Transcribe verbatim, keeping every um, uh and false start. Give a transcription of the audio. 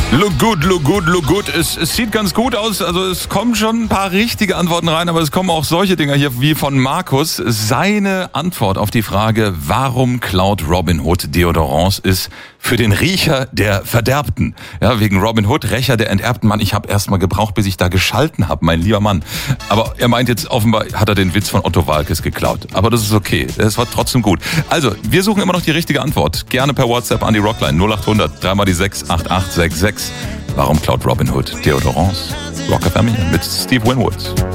Look good, look good, look good. Es, es sieht ganz gut aus. Also es kommen schon ein paar richtige Antworten rein, aber es kommen auch solche Dinger hier wie von Markus. Seine Antwort auf die Frage, warum klaut Robin Hood Deodorants, ist für den Riecher der Verderbten. Ja, wegen Robin Hood, Rächer der enterbten Mann. Ich habe erst mal gebraucht, bis ich da geschalten habe, mein lieber Mann. Aber er meint jetzt, offenbar hat er den Witz von Otto Waalkes geklaut. Aber das ist okay. Es war trotzdem gut. Also, wir suchen immer noch die richtige Antwort. Gerne per WhatsApp an die Rockline null acht hundert drei mal die sechs acht acht sechs sechs. Warum klaut Robin Hood Deodorants? Rock F M mit Steve Winwood.